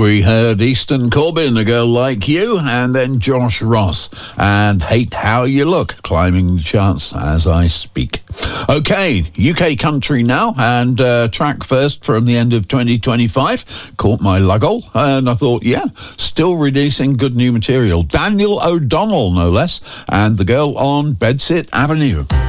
We heard Easton Corbin, A Girl Like You, and then Josh Ross and Hate How You Look, climbing the charts as I speak. Okay, UK country now, and track first from the end of 2025, Caught My Luggle, and I thought, yeah, still releasing good new material. Daniel O'Donnell, no less, and The Girl on Bedsit Avenue.